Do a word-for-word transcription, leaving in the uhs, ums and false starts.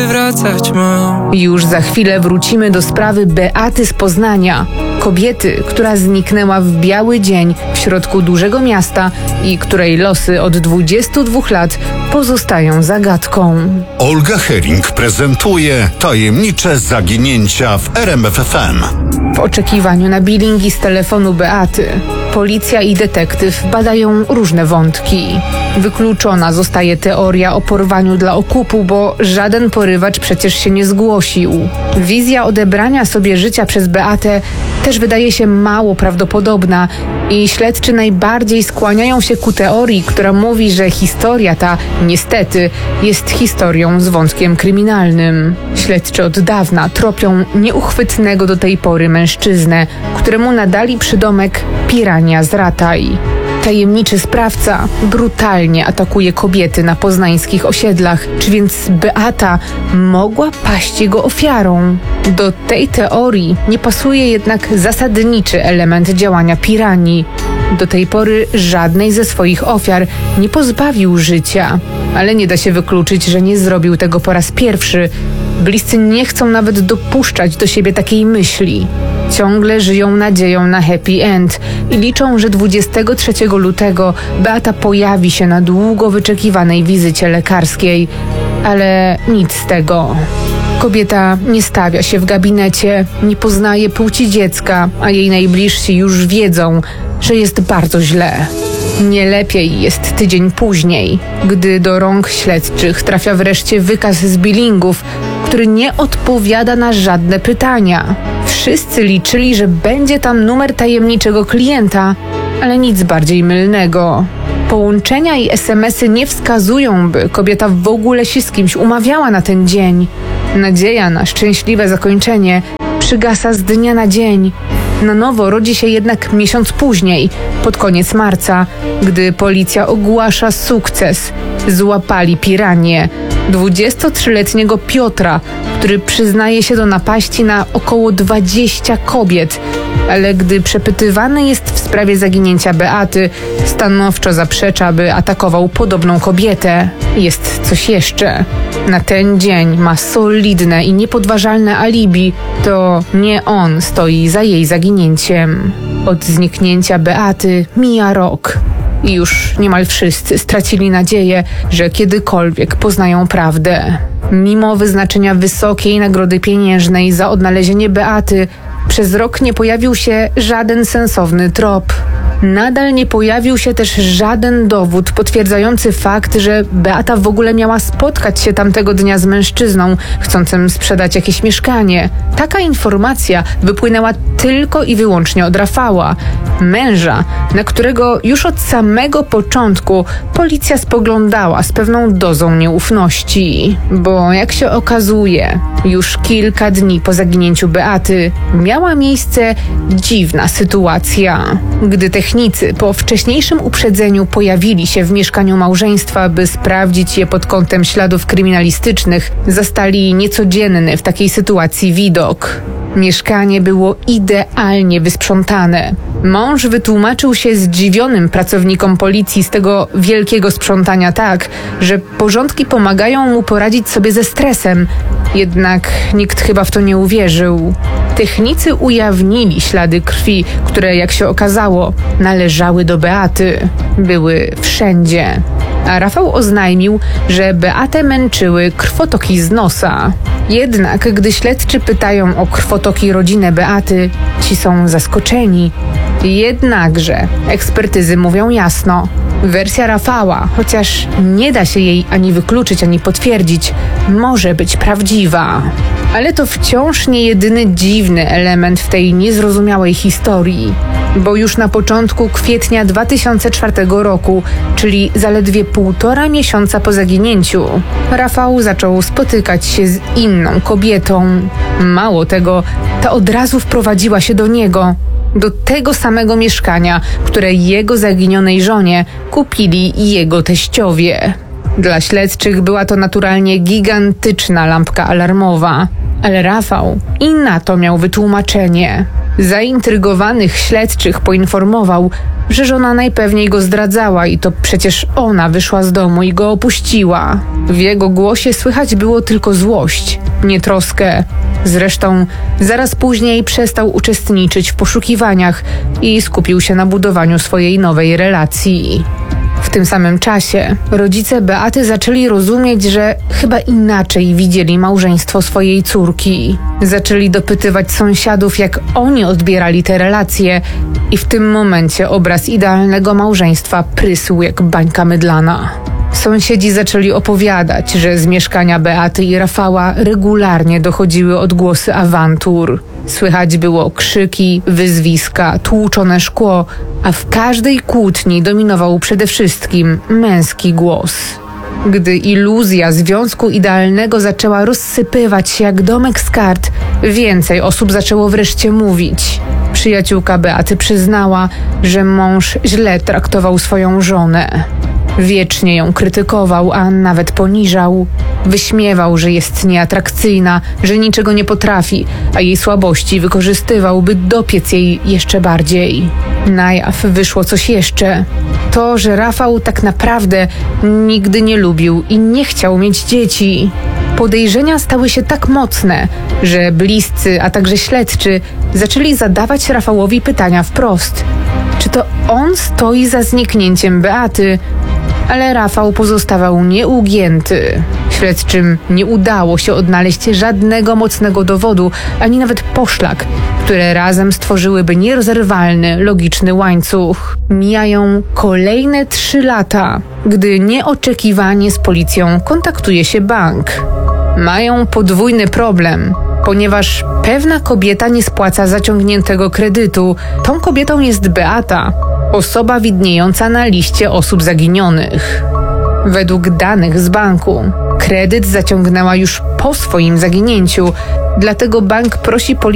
wracać mam. Już za chwilę wrócimy do sprawy Beaty z Poznania. Kobiety, która zniknęła w biały dzień w środku dużego miasta i której losy od dwudziestu dwóch lat pozostają zagadką. Olga Hering prezentuje tajemnicze zaginięcia w R M F F M. W oczekiwaniu na bilingi z telefonu Beaty, policja i detektyw badają różne wątki. Wykluczona zostaje teoria o porwaniu dla okupu, bo żaden porywacz przecież się nie zgłosił. Wizja odebrania sobie życia przez Beatę też wydaje się mało prawdopodobna i śledczy najbardziej skłaniają się ku teorii, która mówi, że historia ta, niestety, jest historią z wątkiem kryminalnym. Śledczy od dawna tropią nieuchwytnego do tej pory mężczyznę, któremu nadali przydomek Pirania z Rataj. Tajemniczy sprawca brutalnie atakuje kobiety na poznańskich osiedlach. Czy więc Beata mogła paść jego ofiarą? Do tej teorii nie pasuje jednak zasadniczy element działania Piranii. Do tej pory żadnej ze swoich ofiar nie pozbawił życia, ale nie da się wykluczyć, że nie zrobił tego po raz pierwszy. Bliscy nie chcą nawet dopuszczać do siebie takiej myśli. Ciągle żyją nadzieją na happy end i liczą, że dwudziestego trzeciego lutego Beata pojawi się na długo wyczekiwanej wizycie lekarskiej. Ale nic z tego. Kobieta nie stawia się w gabinecie, nie poznaje płci dziecka, a jej najbliżsi już wiedzą, że jest bardzo źle. Nie lepiej jest tydzień później, gdy do rąk śledczych trafia wreszcie wykaz z bilingów, który nie odpowiada na żadne pytania. Wszyscy liczyli, że będzie tam numer tajemniczego klienta, ale nic bardziej mylnego. Połączenia i es em esy nie wskazują, by kobieta w ogóle się z kimś umawiała na ten dzień. Nadzieja na szczęśliwe zakończenie przygasa z dnia na dzień. Na nowo rodzi się jednak miesiąc później, pod koniec marca, gdy policja ogłasza sukces. Złapali Piranię, dwudziestotrzyletniego Piotra, który przyznaje się do napaści na około dwadzieścia kobiet, ale gdy przepytywany jest w sprawie zaginięcia Beaty, stanowczo zaprzecza, by atakował podobną kobietę. Jest coś jeszcze. Na ten dzień ma solidne i niepodważalne alibi. To nie on stoi za jej zaginięciem. Od zniknięcia Beaty mija rok. I już niemal wszyscy stracili nadzieję, że kiedykolwiek poznają prawdę. Mimo wyznaczenia wysokiej nagrody pieniężnej za odnalezienie Beaty, przez rok nie pojawił się żaden sensowny trop. Nadal nie pojawił się też żaden dowód potwierdzający fakt, że Beata w ogóle miała spotkać się tamtego dnia z mężczyzną chcącym sprzedać jakieś mieszkanie. Taka informacja wypłynęła tylko i wyłącznie od Rafała, męża, na którego już od samego początku policja spoglądała z pewną dozą nieufności. Bo jak się okazuje, już kilka dni po zaginięciu Beaty miała miejsce dziwna sytuacja. Gdy technicy po wcześniejszym uprzedzeniu pojawili się w mieszkaniu małżeństwa, by sprawdzić je pod kątem śladów kryminalistycznych, zastali niecodzienny w takiej sytuacji widok. Mieszkanie było idealnie wysprzątane. Mąż wytłumaczył się zdziwionym pracownikom policji z tego wielkiego sprzątania tak, że porządki pomagają mu poradzić sobie ze stresem. Jednak nikt chyba w to nie uwierzył. Technicy ujawnili ślady krwi, które, jak się okazało, należały do Beaty. Były wszędzie. A Rafał oznajmił, że Beatę męczyły krwotoki z nosa. Jednak gdy śledczy pytają o krwotoki rodzinę Beaty, ci są zaskoczeni. Jednakże ekspertyzy mówią jasno. Wersja Rafała, chociaż nie da się jej ani wykluczyć, ani potwierdzić, może być prawdziwa. Ale to wciąż nie jedyny dziwny element w tej niezrozumiałej historii. Bo już na początku kwietnia dwa tysiące czwartego roku, czyli zaledwie półtora miesiąca po zaginięciu, Rafał zaczął spotykać się z inną kobietą. Mało tego, ta od razu wprowadziła się do niego, do tego samego mieszkania, które jego zaginionej żonie kupili jego teściowie. Dla śledczych była to naturalnie gigantyczna lampka alarmowa, ale Rafał i na to miał wytłumaczenie. Zaintrygowanych śledczych poinformował, że żona najpewniej go zdradzała i to przecież ona wyszła z domu i go opuściła. W jego głosie słychać było tylko złość, nie troskę. Zresztą zaraz później przestał uczestniczyć w poszukiwaniach i skupił się na budowaniu swojej nowej relacji. W tym samym czasie rodzice Beaty zaczęli rozumieć, że chyba inaczej widzieli małżeństwo swojej córki. Zaczęli dopytywać sąsiadów, jak oni odbierali te relacje i w tym momencie obraz idealnego małżeństwa prysł jak bańka mydlana. Sąsiedzi zaczęli opowiadać, że z mieszkania Beaty i Rafała regularnie dochodziły odgłosy awantur. Słychać było krzyki, wyzwiska, tłuczone szkło, a w każdej kłótni dominował przede wszystkim męski głos. Gdy iluzja związku idealnego zaczęła rozsypywać się jak domek z kart, więcej osób zaczęło wreszcie mówić. Przyjaciółka Beaty przyznała, że mąż źle traktował swoją żonę. Wiecznie ją krytykował, a nawet poniżał. Wyśmiewał, że jest nieatrakcyjna, że niczego nie potrafi, a jej słabości wykorzystywał, by dopiec jej jeszcze bardziej. Na jaw wyszło coś jeszcze. To, że Rafał tak naprawdę nigdy nie lubił i nie chciał mieć dzieci. Podejrzenia stały się tak mocne, że bliscy, a także śledczy zaczęli zadawać Rafałowi pytania wprost. Czy to on stoi za zniknięciem Beaty? Ale Rafał pozostawał nieugięty. Śledczym nie udało się odnaleźć żadnego mocnego dowodu, ani nawet poszlak, które razem stworzyłyby nierozerwalny, logiczny łańcuch. Mijają kolejne trzy lata, gdy nieoczekiwanie z policją kontaktuje się bank. Mają podwójny problem, ponieważ pewna kobieta nie spłaca zaciągniętego kredytu. Tą kobietą jest Beata, osoba widniejąca na liście osób zaginionych. Według danych z banku, kredyt zaciągnęła już po swoim zaginięciu, dlatego bank prosi policję